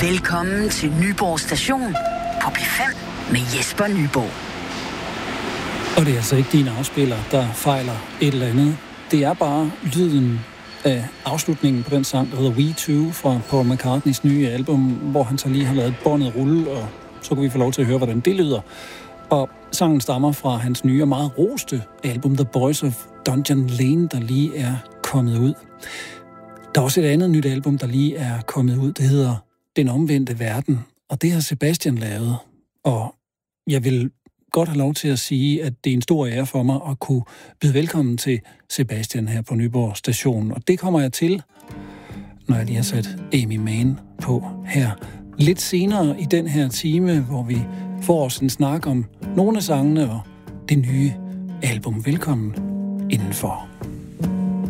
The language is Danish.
Velkommen til Nyborg Station på P5 med Jesper Nyborg. Og det er altså ikke din afspiller, der fejler et eller andet. Det er bare lyden af afslutningen på den sang, der hedder We Two fra Paul McCartneys nye album, hvor han så lige har lavet båndet rulle, og så kan vi få lov til at høre, hvordan det lyder. Og sangen stammer fra hans nye og meget roste album The Boys of Dungeon Lane, der lige er kommet ud. Der er også et andet nyt album, der lige er kommet ud. Det hedder Den Omvendte Verden, og det har Sebastian lavet. Og jeg vil godt have lov til at sige, at det er en stor ære for mig at kunne byde velkommen til Sebastian her på Nyborg Station. Og det kommer jeg til, når jeg lige har sat Amy Mann på her. Lidt senere i den her time, hvor vi får os en snak om nogle af sangene og det nye album. Velkommen indenfor.